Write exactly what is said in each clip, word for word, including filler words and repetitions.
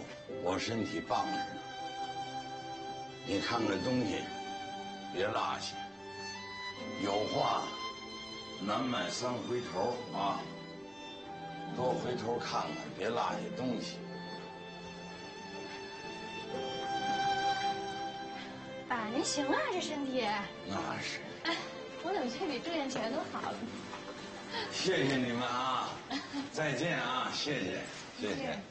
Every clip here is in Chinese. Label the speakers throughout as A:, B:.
A: 我身体棒着呢。你看看东西，别落下。有话难迈三回头啊！多回头看看，别落下东西。
B: 爸，您行啊，这身体。
A: 那是。
B: 哎，我怎么觉得比住院前都好了呢？
A: 谢谢你们啊！再见啊！谢谢，谢谢。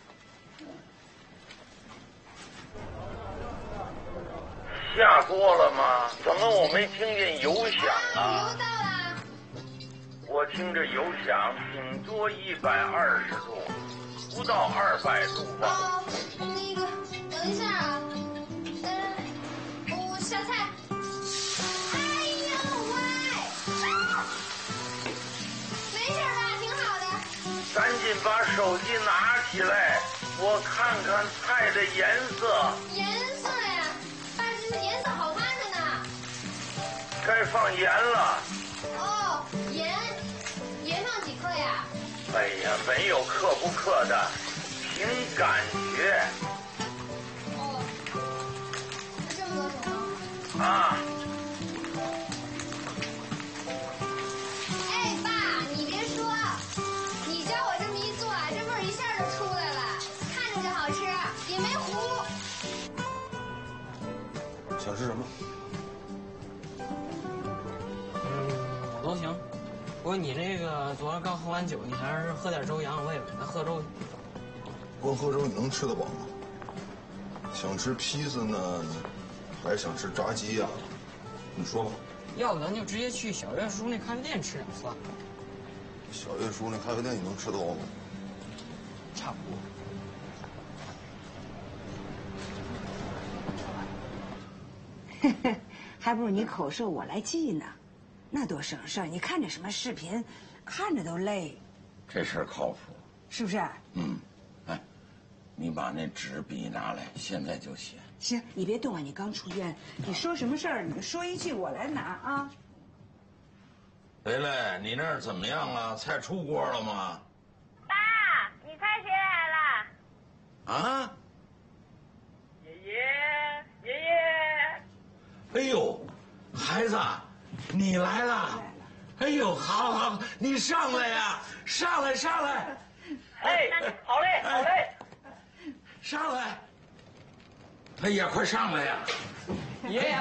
A: 下锅了吗？怎么我没听见油响啊？
B: 油到了。
A: 我听着油响，顶多一百二十度，不到二百度吧。
B: 哦，那个，等一下啊，呃，我下菜。哎呦喂！啊，没事吧？挺好的。
A: 赶紧把手机拿起来，我看看菜的颜色。
B: 颜色呀，爸，这是颜色好看的呢。
A: 该放盐了。
B: 哦，盐，盐放几克呀？
A: 哎呀，没有克不克的，凭感觉。
B: 哦，这么多种吗？
A: 啊。
B: 哎，爸，你别说，你教我这么一做啊，这味儿一下就出来了，看着就好吃，也没糊。
C: 想吃什么？
D: 嗯，我都行。不过你这个昨儿刚喝完酒，你还是喝点粥养养胃吧。咱喝粥去。
C: 光喝粥你能吃得饱吗？想吃披萨呢，还是想吃炸鸡呀？你说吧。
D: 要不咱就直接去小月叔那咖啡店吃点算了。
C: 小月叔那咖啡店你能吃得饱吗？
D: 差不多。
E: 还不如你口授我来记呢，那多省事儿。你看这什么视频，看着都累。
A: 这事儿靠谱，
E: 是不是？
A: 嗯，哎，你把那纸笔拿来，现在就写。
E: 行，你别动啊，你刚出院，你说什么事儿，你说一句我来拿啊。
A: 回来，你那儿怎么样了？菜出锅了吗？
F: 爸，你菜写好了。
A: 啊？
F: 爷爷，爷爷。
A: 哎呦，孩子，你来了！哎呦，好好，你上来呀，上来上来！
F: 哎，好嘞，好嘞，
A: 上来！哎呀，快上来呀！
D: 爷爷，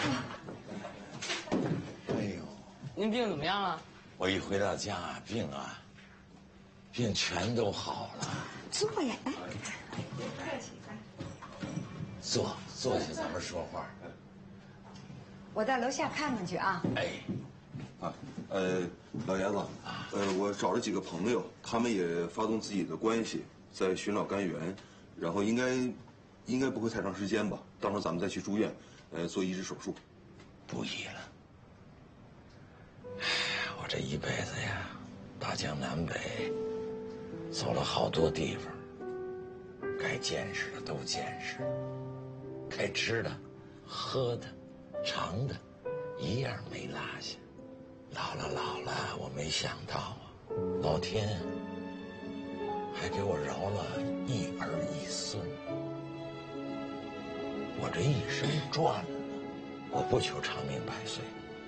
A: 哎呦，
D: 您病怎么样了？
A: 我一回到家，病啊，病全都好了。
E: 坐呀，来，
B: 客气。
A: 坐，坐下，咱们说话。
E: 我到楼下看看去啊。
A: 哎，
C: 啊，呃，老爷子，呃，我找了几个朋友，他们也发动自己的关系，在寻找肝源，然后应该，应该不会太长时间吧。到时候咱们再去住院，呃，做移植手术。
A: 不易了。哎，我这一辈子呀，大江南北，走了好多地方，该见识的都见识，该吃的、喝的、尝的，一样没落下。老了老了，我没想到啊，老天还给我饶了一儿一孙。我这一生赚了，我不求长命百岁，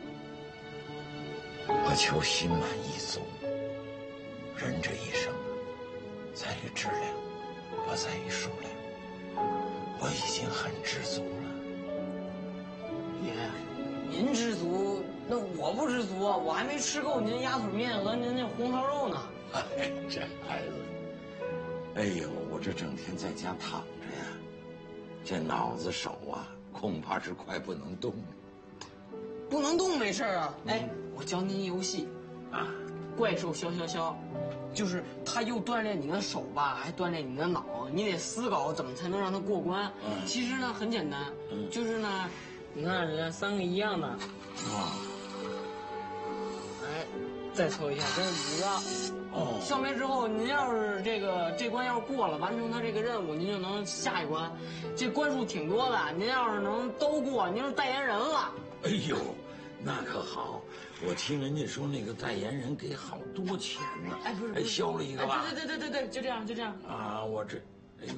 A: 我求心满意足。人这一生，在于质量，不在于数量。我已经很知足了。
D: 爷爷，您知足，那我不知足啊！我还没吃够您鸭腿面和您那红烧肉呢。
A: 哎，这孩子，哎呦，我这整天在家躺着呀，这脑子手啊，恐怕是快不能动了。
D: 不能动没事啊。哎，我教您一游戏，
A: 啊，
D: 怪兽消消消，就是它又锻炼你的手吧，还锻炼你的脑，你得思考怎么才能让它过关。
A: 嗯
D: 其实呢很简单，
A: 嗯
D: 就是呢，你看人家三个一样的，
A: 啊，
D: 哎，再凑一下，这是五个。
A: 哦，
D: 消灭之后，您要是这个这关要是过了，完成它这个任务，您就能下一关。这关数挺多的，您要是能都过，您就是代言人了。
A: 哎呦，那可好，我听人家说那个代言人给好多钱呢。
D: 哎，不是，
A: 还削了一个吧？
D: 对对对对对对，就这样就这样。
A: 啊，我这